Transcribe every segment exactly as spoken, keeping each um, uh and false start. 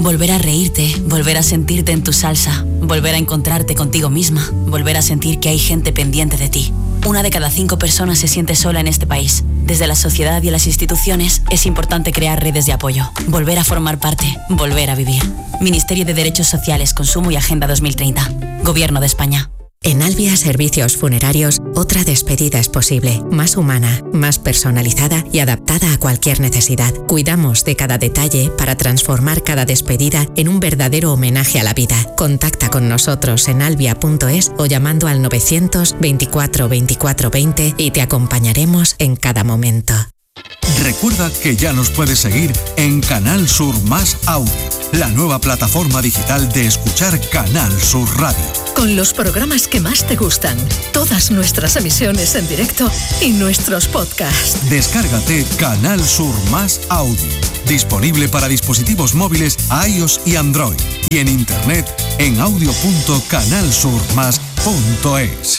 Volver a reírte, volver a sentirte en tu salsa, volver a encontrarte contigo misma, volver a sentir que hay gente pendiente de ti. Una de cada cinco personas se siente sola en este país. Desde la sociedad y las instituciones es importante crear redes de apoyo, volver a formar parte, volver a vivir. Ministerio de Derechos Sociales, Consumo y Agenda dos mil treinta. Gobierno de España. En Albia Servicios Funerarios, otra despedida es posible, más humana, más personalizada y adaptada a cualquier necesidad. Cuidamos de cada detalle para transformar cada despedida en un verdadero homenaje a la vida. Contacta con nosotros en albia punto es o llamando al novecientos veinticuatro veinticuatro veinte y te acompañaremos en cada momento. Recuerda que ya nos puedes seguir en Canal Sur Más Audio, la nueva plataforma digital de escuchar Canal Sur Radio. Con los programas que más te gustan, todas nuestras emisiones en directo y nuestros podcasts. Descárgate Canal Sur Más Audio, disponible para dispositivos móviles iOS y Android, y en internet en audio punto canal sur más punto es.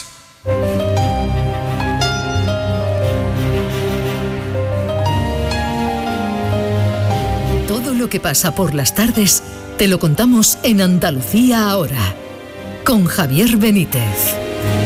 Todo lo que pasa por las tardes te lo contamos en Andalucía Ahora, con Javier Benítez.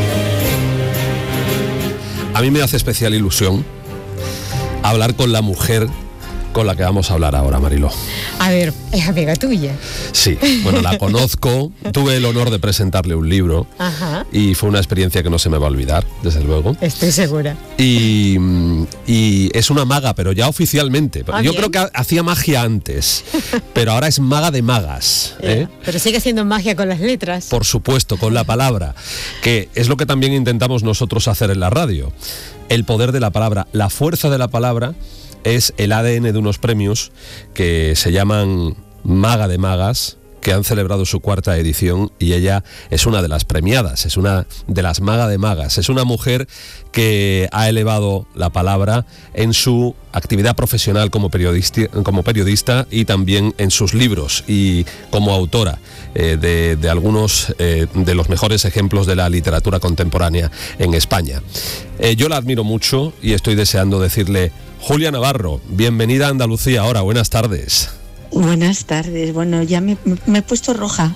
A mí me hace especial ilusión hablar con la mujer con la que vamos a hablar ahora, Mariló. A ver, es amiga tuya. Sí, bueno, la conozco, tuve el honor de presentarle un libro. Ajá. Y fue una experiencia que no se me va a olvidar, desde luego. Estoy segura. Y, y es una maga, pero ya oficialmente. Ah, Yo bien. creo que hacía magia antes, pero ahora es maga de magas. ¿eh? Pero sigue siendo magia con las letras. Por supuesto, con la palabra, que es lo que también intentamos nosotros hacer en la radio. El poder de la palabra, la fuerza de la palabra es el A D N de unos premios que se llaman Maga de Magas, que han celebrado su cuarta edición, y ella es una de las premiadas, es una de las Maga de Magas. Es una mujer que ha elevado la palabra en su actividad profesional como periodista, como periodista y también en sus libros y como autora eh, de, de algunos eh, de los mejores ejemplos de la literatura contemporánea en España. Eh, yo la admiro mucho y estoy deseando decirle: Julia Navarro, bienvenida a Andalucía Ahora, buenas tardes. Buenas tardes. Bueno, ya me, me he puesto roja.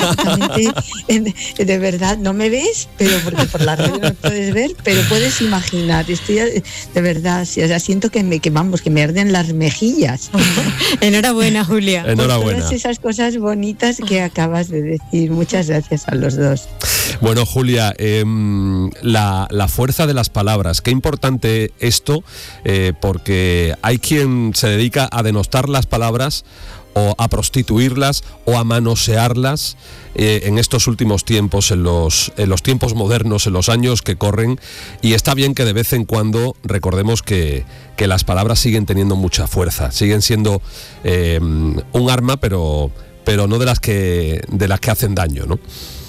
de, de verdad, no me ves, pero porque por la radio no me puedes ver, pero puedes imaginar. Estoy de verdad, o sea, siento que me que vamos, que me arden las mejillas. Enhorabuena, Julia. Enhorabuena. Por todas esas cosas bonitas que acabas de decir. Muchas gracias a los dos. Bueno, Julia, eh, la, la fuerza de las palabras. Qué importante esto, eh, porque hay quien se dedica a denostar las palabras o a prostituirlas o a manosearlas eh, en estos últimos tiempos, en los, en los tiempos modernos, en los años que corren, y está bien que de vez en cuando recordemos que, que las palabras siguen teniendo mucha fuerza, siguen siendo eh, un arma, pero, pero no de las que, de las que hacen daño, ¿no?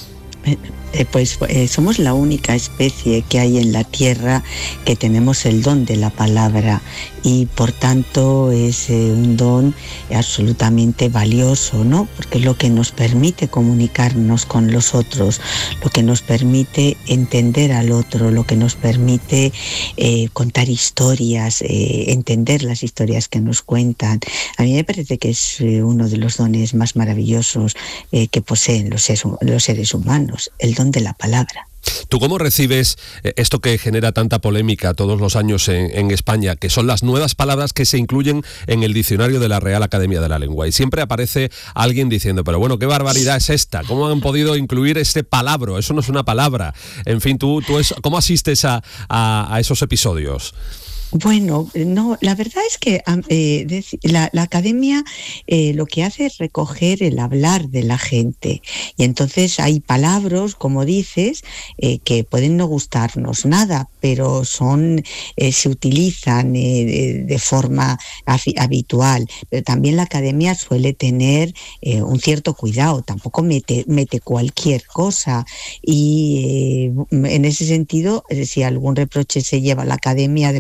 Eh, pues eh, somos la única especie que hay en la Tierra que tenemos el don de la palabra, y por tanto es eh, un don absolutamente valioso, ¿no? Porque es lo que nos permite comunicarnos con los otros, lo que nos permite entender al otro, lo que nos permite eh, contar historias, eh, entender las historias que nos cuentan. A mí me parece que es eh, uno de los dones más maravillosos eh, que poseen los seres, los seres humanos, el don de la palabra. ¿Tú cómo recibes esto que genera tanta polémica todos los años en, en España, que son las nuevas palabras que se incluyen en el diccionario de la Real Academia de la Lengua? Y siempre aparece alguien diciendo: pero bueno, ¿qué barbaridad es esta? ¿Cómo han podido incluir este palabro? Eso no es una palabra. En fin, ¿tú, tú es, cómo asistes a, a, a esos episodios? Bueno, no, la verdad es que eh, la, la academia eh, lo que hace es recoger el hablar de la gente, y entonces hay palabras, como dices, eh, que pueden no gustarnos nada, pero son eh, se utilizan eh, de, de forma afi- habitual. Pero también la academia suele tener eh, un cierto cuidado, tampoco mete, mete cualquier cosa, y eh, en ese sentido, eh, si algún reproche se lleva a la academia de vez en cuando,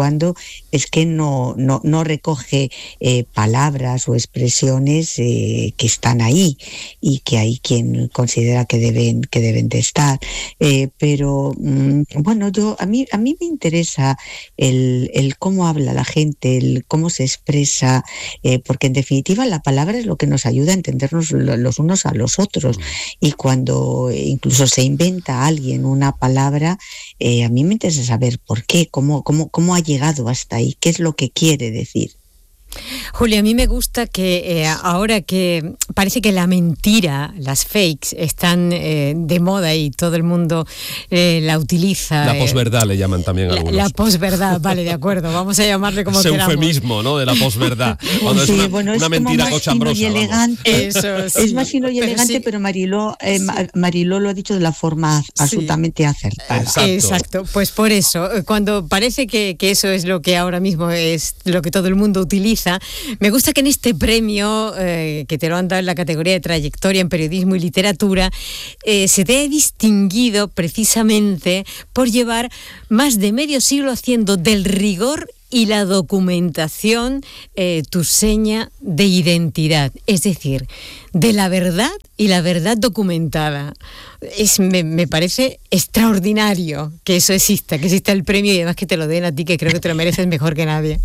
cuando es que no, no, no recoge eh, palabras o expresiones eh, que están ahí y que hay quien considera que deben, que deben de estar. Eh, pero mm, bueno, yo a mí, a mí me interesa el, el cómo habla la gente, el cómo se expresa, eh, porque en definitiva la palabra es lo que nos ayuda a entendernos los unos a los otros. Y cuando incluso se inventa alguien una palabra, eh, a mí me interesa saber por qué, cómo, cómo, cómo ha llegado hasta ahí, qué es lo que quiere decir. Julia, a mí me gusta que eh, ahora que parece que la mentira, las fakes, están eh, de moda y todo el mundo eh, la utiliza. La posverdad eh, le llaman también la, algunos. La posverdad, vale, de acuerdo, vamos a llamarle como Ese queramos. eufemismo, ¿no?, de la posverdad. Cuando sí, es una, bueno, una es mentira como más cochambrosa. fino y elegante. Eso, sí. Es más fino y Pero elegante, sí. pero Mariló, eh, sí. Mariló lo ha dicho de la forma Sí. absolutamente acertada. Exacto. Exacto, pues por eso, cuando parece que, que eso es lo que ahora mismo es lo que todo el mundo utiliza, me gusta que en este premio, eh, que te lo han dado en la categoría de trayectoria en periodismo y literatura, eh, se te ha distinguido precisamente por llevar más de medio siglo haciendo del rigor y la documentación eh, tu seña de identidad, es decir, de la verdad y la verdad documentada. Es, me, me parece extraordinario que eso exista, que exista el premio y además que te lo den a ti, que creo que te lo mereces mejor que nadie.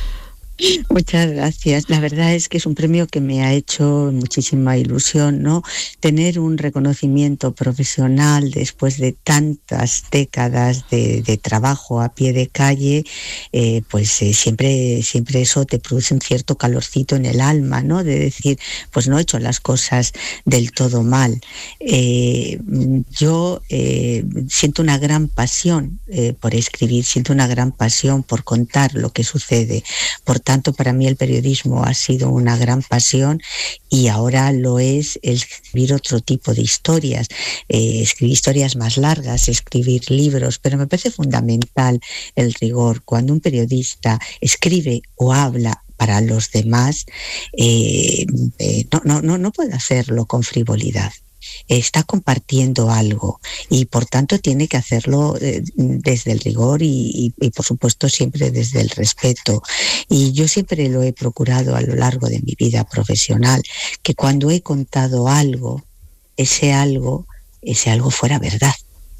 Muchas gracias. La verdad es que es un premio que me ha hecho muchísima ilusión, ¿no? Tener un reconocimiento profesional después de tantas décadas de, de trabajo a pie de calle, eh, pues eh, siempre, siempre eso te produce un cierto calorcito en el alma, ¿no? De decir, pues no he hecho las cosas del todo mal. Eh, yo eh, siento una gran pasión eh, por escribir, siento una gran pasión por contar lo que sucede. Por tanto, para mí el periodismo ha sido una gran pasión y ahora lo es el escribir otro tipo de historias, eh, escribir historias más largas, escribir libros, pero me parece fundamental el rigor. Cuando un periodista escribe o habla para los demás, eh, eh, no, no, no, no puede hacerlo con frivolidad. Está compartiendo algo y por tanto tiene que hacerlo eh, desde el rigor y, y, y por supuesto siempre desde el respeto. Y yo siempre lo he procurado a lo largo de mi vida profesional, que cuando he contado algo, ese algo, ese algo fuera verdad.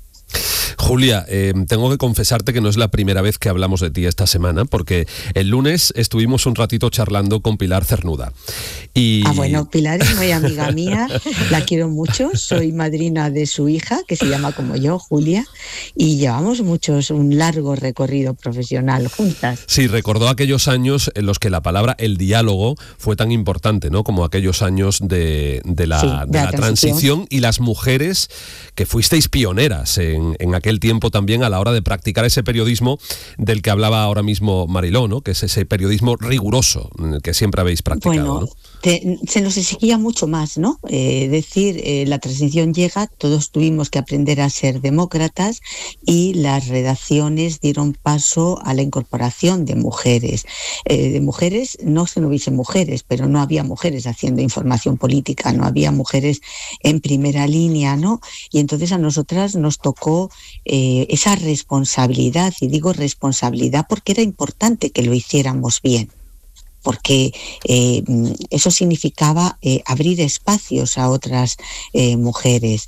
Julia, eh, tengo que confesarte que no es la primera vez que hablamos de ti esta semana, porque el lunes estuvimos un ratito charlando con Pilar Cernuda. Y... Ah, bueno, Pilar es muy amiga mía, la quiero mucho, soy madrina de su hija, que se llama como yo, Julia, y llevamos muchos, un largo recorrido profesional juntas. Sí, recordó aquellos años en los que la palabra el diálogo fue tan importante, ¿no? Como aquellos años de, de, la, sí, de, de la, la transición. transición Y las mujeres que fuisteis pioneras en, en aquel tiempo también a la hora de practicar ese periodismo del que hablaba ahora mismo Mariló, ¿no? Que es ese periodismo riguroso que siempre habéis practicado, bueno, ¿no? Te, se nos exigía mucho más, ¿no? Eh, decir, eh, la transición llega, todos tuvimos que aprender a ser demócratas y las redacciones dieron paso a la incorporación de mujeres. Eh, de mujeres, no se no hubiese mujeres, pero no había mujeres haciendo información política, no había mujeres en primera línea, ¿no? Y entonces a nosotras nos tocó eh, esa responsabilidad, y digo responsabilidad porque era importante que lo hiciéramos bien, porque eh, eso significaba eh, abrir espacios a otras eh, mujeres.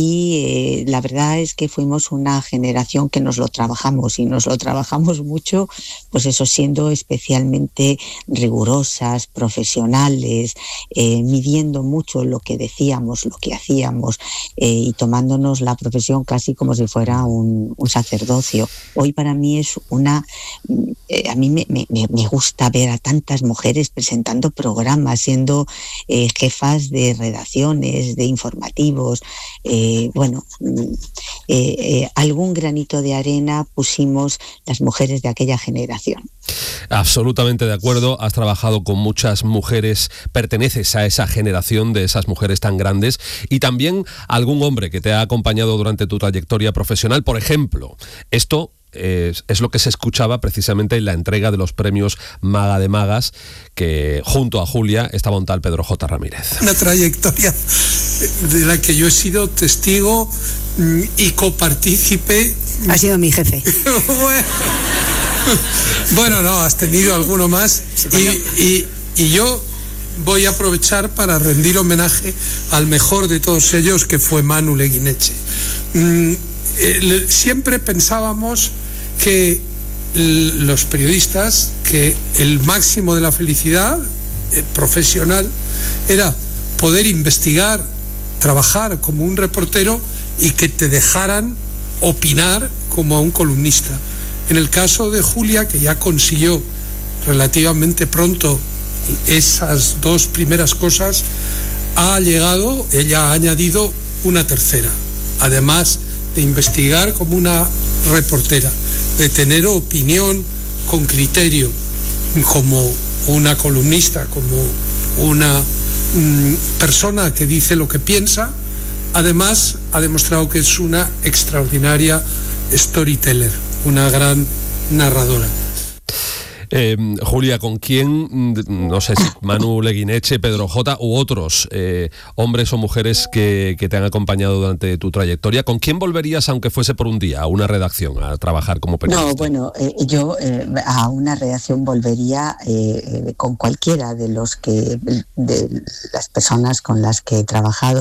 Y eh, la verdad es que fuimos una generación que nos lo trabajamos y nos lo trabajamos mucho, pues eso, siendo especialmente rigurosas, profesionales, eh, midiendo mucho lo que decíamos, lo que hacíamos eh, y tomándonos la profesión casi como si fuera un, un sacerdocio. Hoy para mí es una... Eh, a mí me, me, me gusta ver a tantas mujeres presentando programas, siendo eh, jefas de redacciones, de informativos. Eh, bueno, eh, eh, algún granito de arena pusimos las mujeres de aquella generación. Absolutamente de acuerdo, has trabajado con muchas mujeres, perteneces a esa generación de esas mujeres tan grandes, y también algún hombre que te ha acompañado durante tu trayectoria profesional. Por ejemplo, esto Es, es lo que se escuchaba precisamente en la entrega de los premios Maga de Magas, que junto a Julia estaba un tal Pedro J. Ramírez. Una trayectoria de la que yo he sido testigo y copartícipe. Ha sido mi jefe. Bueno, Bueno, no, has tenido alguno más. Y, y, y yo voy a aprovechar para rendir homenaje al mejor de todos ellos, que fue Manu Leguineche. Mm, eh, siempre pensábamos que l- los periodistas, que el máximo de la felicidad eh, profesional era poder investigar, trabajar como un reportero y que te dejaran opinar como a un columnista. En el caso de Julia, que ya consiguió relativamente pronto esas dos primeras cosas, ha llegado, ella ha añadido una tercera, además de investigar como una reportera, de tener opinión con criterio como una columnista, como una mm, persona que dice lo que piensa. Además ha demostrado que es una extraordinaria storyteller, una gran narradora. Eh, Julia, ¿con quién, no sé si Manu Leguineche, Pedro J u otros eh, hombres o mujeres que, que te han acompañado durante tu trayectoria, ¿con quién volverías, aunque fuese por un día, a una redacción, a trabajar como periodista? No, bueno, eh, yo eh, a una redacción volvería eh, con cualquiera de los que, de las personas con las que he trabajado.